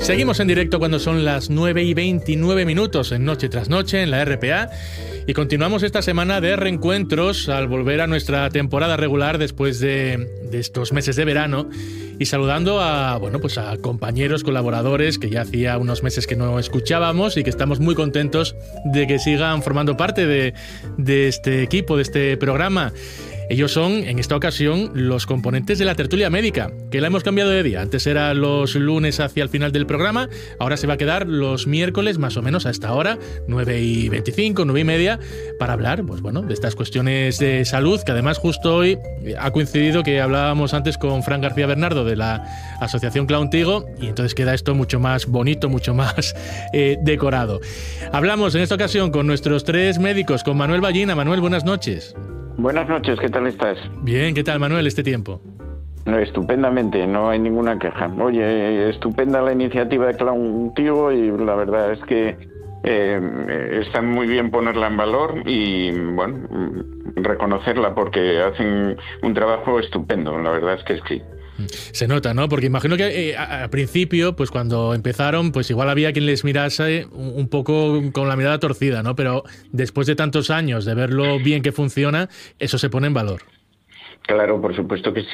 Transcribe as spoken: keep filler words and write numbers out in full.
Seguimos en directo cuando son las nueve y veintinueve minutos en Noche tras Noche en la R P A y continuamos esta semana de reencuentros al volver a nuestra temporada regular después de, de estos meses de verano y saludando a, bueno, pues a compañeros, colaboradores que ya hacía unos meses que no escuchábamos y que estamos muy contentos de que sigan formando parte de, de este equipo, de este programa. Ellos son, en esta ocasión, los componentes de la tertulia médica, que la hemos cambiado de día. Antes era los lunes hacia el final del programa, ahora se va a quedar los miércoles más o menos a esta hora, nueve y veinticinco, nueve y media, para hablar, pues bueno, de estas cuestiones de salud, que además justo hoy ha coincidido que hablábamos antes con Fran García Bernardo de la Asociación Clown Tigo, y entonces queda esto mucho más bonito, mucho más eh, decorado. Hablamos en esta ocasión con nuestros tres médicos, con Manuel Ballina. Manuel, buenas noches. Buenas noches, ¿qué tal estás? Bien, ¿qué tal, Manuel, este tiempo? No, estupendamente, no hay ninguna queja. Oye, estupenda la iniciativa de Clown Tigo y la verdad es que eh, está muy bien ponerla en valor y, bueno, reconocerla porque hacen un trabajo estupendo, la verdad es que sí. Se nota, ¿no? Porque imagino que eh, al principio, pues cuando empezaron, pues igual había quien les mirase un poco con la mirada torcida, ¿no? Pero después de tantos años de verlo bien que funciona, eso se pone en valor. Claro, por supuesto que